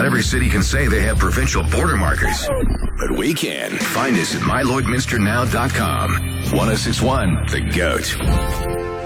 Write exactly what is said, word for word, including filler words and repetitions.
every city can say they have provincial border markers, but we can. Find us at my lloyd minster now dot com. ten sixty-one The Goat.